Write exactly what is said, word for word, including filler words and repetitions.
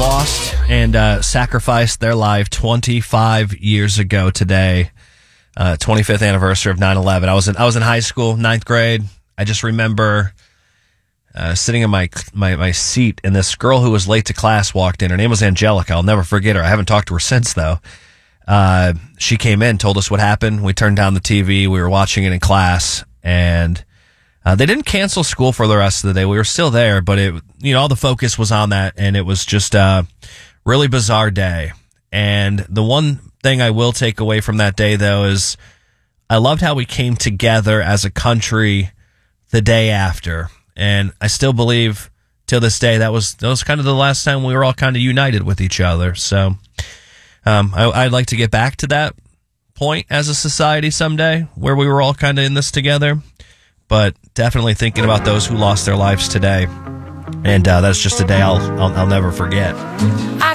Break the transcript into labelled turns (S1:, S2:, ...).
S1: lost and uh, sacrificed their life twenty-five years ago today. Uh, twenty-fifth anniversary of nine eleven. I was in I was in high school, ninth grade. I just remember uh, sitting in my, my my seat, and this girl who was late to class walked in. Her name was Angelica. I'll never forget her. I haven't talked to her since, though. Uh, she came in, told us what happened. We turned down the T V. We were watching it in class, and uh, they didn't cancel school for the rest of the day. We were still there, but it, you know, all the focus was on that, and it was just a really bizarre day. And the one thing I will take away from that day, though, is I loved how we came together as a country the day after. And I still believe till this day that was that was kind of the last time we were all kind of united with each other. So um, I, I'd like to get back to that point as a society someday where we were all kind of in this together. But definitely thinking about those who lost their lives today. And uh, that's just a day I'll, I'll, I'll never forget.